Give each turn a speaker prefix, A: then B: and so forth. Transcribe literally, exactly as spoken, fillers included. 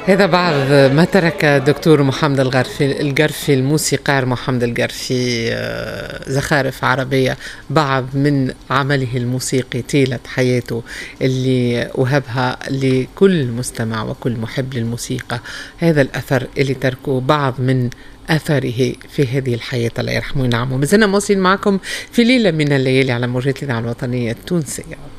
A: هذا بعض ما ترك دكتور محمد الغرفي القرفي الموسيقار محمد القرفي آه، زخارف عربية، بعض من عمله الموسيقي طيلة حياته اللي وهبها لكل مستمع وكل محب للموسيقى. هذا الأثر اللي تركه بعض من أثره في هذه الحياة، الله يرحمه وينعمه. مازلنا موصلين معكم في ليلة من الليالي على موجات الإذاعة الوطنية التونسية.